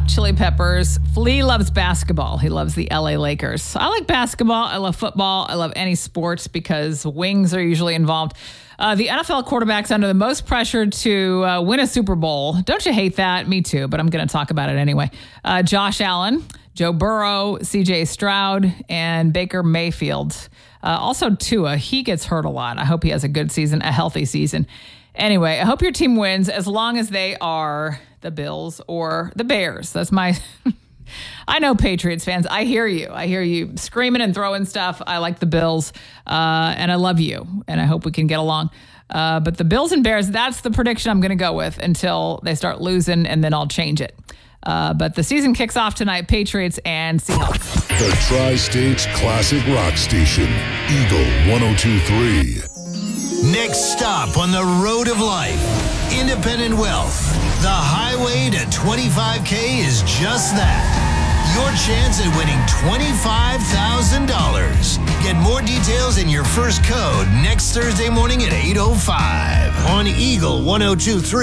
Chili Peppers. Flea loves basketball. He loves the LA Lakers. I like basketball. I love football. I love any sports because wings are usually involved. The NFL quarterback's under the most pressure to win a Super Bowl. Don't you hate that? Me too, but I'm going to talk about it anyway. Josh Allen, Joe Burrow, C.J. Stroud, and Baker Mayfield. Also Tua. He gets hurt a lot. I hope he has a good season, a healthy season. Anyway, I hope your team wins as long as they are the Bills or the Bears. That's my... I know Patriots fans. I hear you. I hear you screaming and throwing stuff. I like the Bills, and I love you, and I hope we can get along. But the Bills and Bears, that's the prediction I'm going to go with until they start losing, and then I'll change it. But the season kicks off tonight, Patriots and Seahawks. The Tri-States Classic Rock Station, Eagle 102.3. Next stop on the road of life, independent wealth. The highway to 25K is just that. Your chance at winning $25,000. Get more details in your first code next Thursday morning at 8:05 on Eagle 102.3.